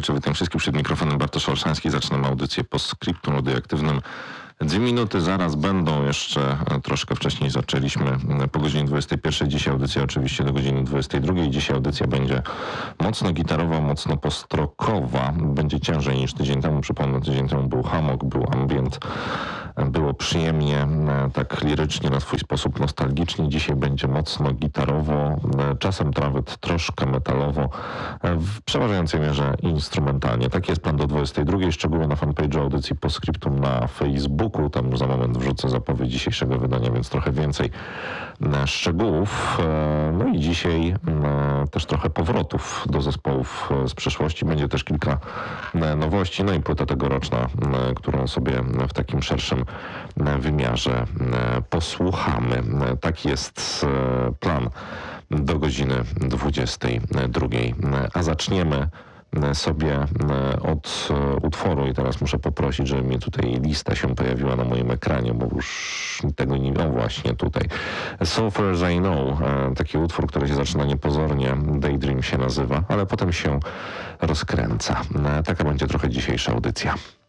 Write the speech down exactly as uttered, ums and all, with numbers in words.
słuchacze, witam wszystkich przed mikrofonem Bartosz Olszański. Zaczynam audycję postscriptum radioaktywnym. Dwie minuty zaraz będą, jeszcze troszkę wcześniej zaczęliśmy po godzinie dwudziestej pierwszej. Dzisiaj audycja oczywiście do godziny dwudziestej drugiej. Dzisiaj audycja będzie mocno gitarowa, mocno postrokowa. Będzie ciężej niż tydzień temu. Przypomnę, tydzień temu był hamok, był ambient. Było przyjemnie, tak lirycznie, na swój sposób nostalgicznie. Dzisiaj będzie mocno gitarowo, czasem nawet troszkę metalowo, w przeważającej mierze instrumentalnie. Taki jest plan do dwudziestej drugiej. Szczegóły na fanpage'u audycji Postscriptum na Facebooku. Tam już za moment wrzucę zapowiedź dzisiejszego wydania, więc trochę więcej szczegółów. No i dzisiaj też trochę powrotów do zespołów z przeszłości. Będzie też kilka nowości, no i płyta tegoroczna, którą sobie w takim szerszym wymiarze posłuchamy. Taki jest plan do godziny dwudziestej drugiej. A zaczniemy sobie od utworu i teraz muszę poprosić, żeby mi tutaj lista się pojawiła na moim ekranie, bo już tego nie... O właśnie, tutaj. So Far As I Know. Taki utwór, który się zaczyna niepozornie. Daydream się nazywa, ale potem się rozkręca. Taka będzie trochę dzisiejsza audycja.